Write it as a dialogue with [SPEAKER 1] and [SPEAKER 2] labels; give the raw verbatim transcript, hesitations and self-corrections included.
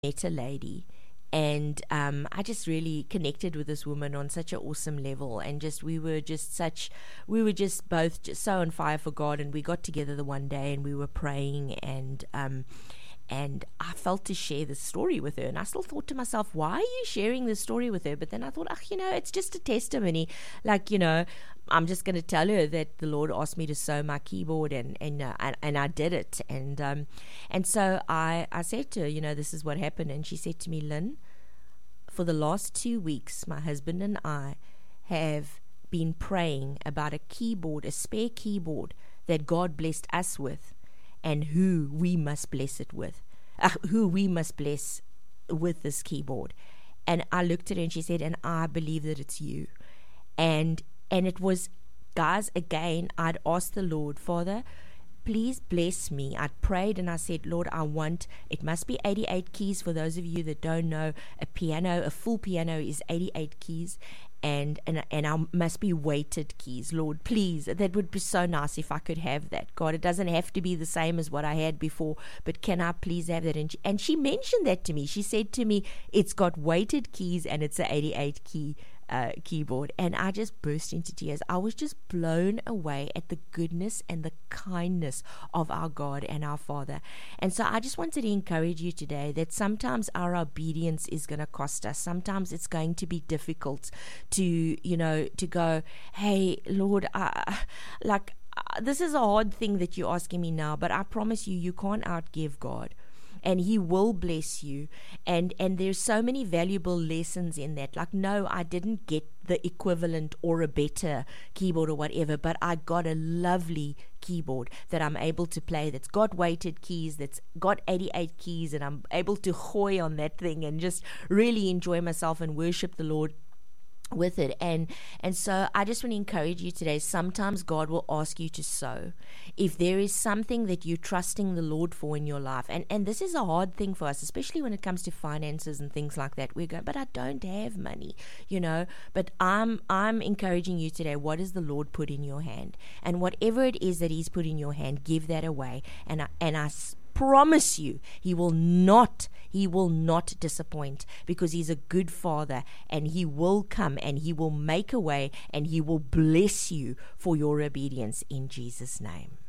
[SPEAKER 1] met a lady, and um, I just really connected with this woman on such an awesome level, and just we were just such we were just both just so on fire for God. And we got together the one day and we were praying, and um and I felt to share this story with her. And I still thought to myself, why are you sharing this story with her? But then I thought, ach, you know, it's just a testimony. Like, you know, I'm just going to tell her that the Lord asked me to sew my keyboard, and and uh, and, and I did it. And um and so I I said to her, you know, this is what happened. And she said to me, Lynn, for the last two weeks, my husband and I have been praying about a keyboard, a spare keyboard that God blessed us with, and who we must bless it with, uh, who we must bless with this keyboard. And I looked at her and she said, and I believe that it's you. And and it was, guys, again, I'd asked the Lord, Father, please bless me. I'd prayed and I said, Lord, I want, it must be eighty-eight keys. For those of you that don't know, a piano, a full piano is eighty-eight keys. And, and and I must be weighted keys. Lord, please, that would be so nice if I could have that. God, it doesn't have to be the same as what I had before, but can I please have that? And she, and she mentioned that to me. She said to me, it's got weighted keys and it's an eighty-eight key uh, keyboard. And I just burst into tears. I was just blown away at the goodness and the kindness of our God and our Father. And so I just wanted to encourage you today that sometimes our obedience is going to cost us. Sometimes it's going to be difficult to, you know, to go, hey, Lord, uh, like, uh, this is a hard thing that you're asking me now, but I promise you, you can't outgive God. And He will bless you. And and there's so many valuable lessons in that. Like, no, I didn't get the equivalent or a better keyboard or whatever, but I got a lovely keyboard that I'm able to play, that's got weighted keys, that's got eighty-eight keys, and I'm able to hoy on that thing and just really enjoy myself and worship the Lord with it. And and so I just want to encourage you today, sometimes God will ask you to sow. If there is something that you're trusting the Lord for in your life, and and this is a hard thing for us, especially when it comes to finances and things like that. We go, but I don't have money, you know. But I'm I'm encouraging you today, what does the Lord put in your hand? And whatever it is that He's put in your hand, give that away. And I, and I promise you, He will not he will not disappoint, because He's a good Father, and He will come and He will make a way, and He will bless you for your obedience in Jesus' name.